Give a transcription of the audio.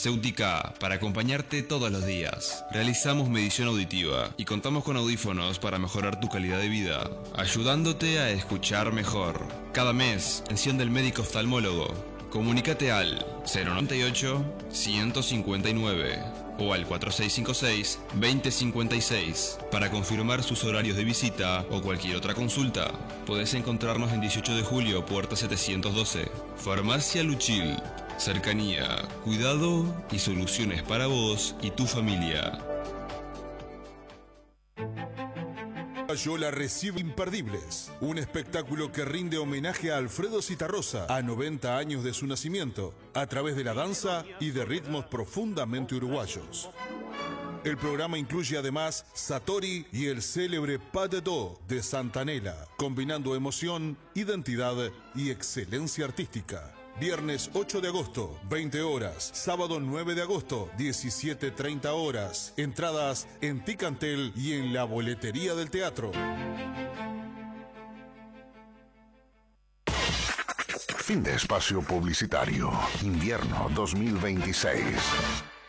Ceutica, para acompañarte todos los días. Realizamos medición auditiva y contamos con audífonos para mejorar tu calidad de vida, ayudándote a escuchar mejor. Cada mes, atención del médico oftalmólogo. Comunícate al 098-159 o al 4656-2056 para confirmar sus horarios de visita o cualquier otra consulta. Podés encontrarnos en 18 de julio, puerta 712. Farmacia Luchil. Cercanía, cuidado y soluciones para vos y tu familia. Yola recibe Imperdibles, un espectáculo que rinde homenaje a Alfredo Zitarrosa a 90 años de su nacimiento, a través de la danza y de ritmos profundamente uruguayos. El programa incluye además Satori y el célebre Pas de Dos de Santanella, combinando emoción, identidad y excelencia artística. Viernes 8 de agosto, 20 horas. Sábado 9 de agosto, 17:30 horas. Entradas en Ticantel y en la boletería del teatro. Fin de espacio publicitario. Invierno 2026.